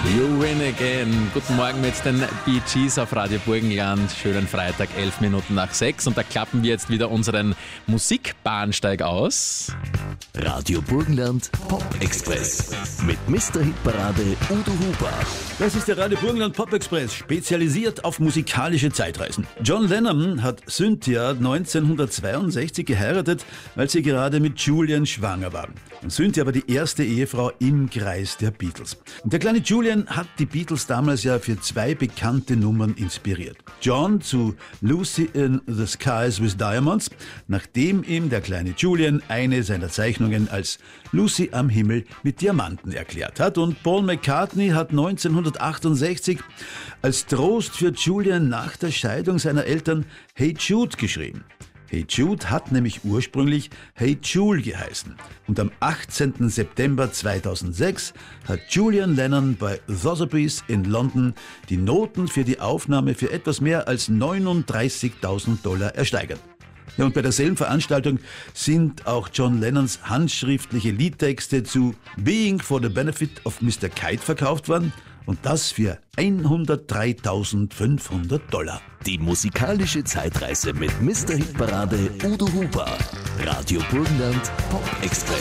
You win again. Guten Morgen mit den Bee Gees auf Radio Burgenland. Schönen Freitag, 11 Minuten nach 6. Und da klappen wir jetzt wieder unseren Musikbahnsteig aus. Radio Burgenland Pop Express mit Mr. Hitparade Udo Huber. Das ist der Radio Burgenland Pop Express, spezialisiert auf musikalische Zeitreisen. John Lennon hat Cynthia 1962 geheiratet, weil sie gerade mit Julian schwanger war. Und Cynthia war die erste Ehefrau im Kreis der Beatles. Und der kleine Julian hat die Beatles damals ja für 2 bekannte Nummern inspiriert. John zu Lucy in the Skies with Diamonds, nachdem ihm der kleine Julian eine seiner Zeichnungen als Lucy am Himmel mit Diamanten erklärt hat. Und Paul McCartney hat 1968 als Trost für Julian nach der Scheidung seiner Eltern Hey Jude geschrieben. Hey Jude hat nämlich ursprünglich Hey Jule geheißen. Und am 18. September 2006 hat Julian Lennon bei Sotheby's in London die Noten für die Aufnahme für etwas mehr als $39.000 ersteigert. Ja, und bei derselben Veranstaltung sind auch John Lennons handschriftliche Liedtexte zu Being for the Benefit of Mr. Kite verkauft worden. Und das für $103.500. Die musikalische Zeitreise mit Mr. Hitparade Udo Huber. Radio Burgenland Pop Express.